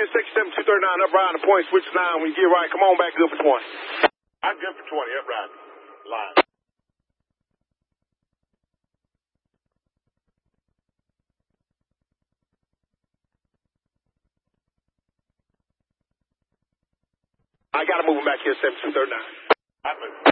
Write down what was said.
take 7239 up riding the point, switch 9 when you get right. Come on back, good for 20. I'm good for 20, up riding. Line. I got to move him back here, 7239. I move.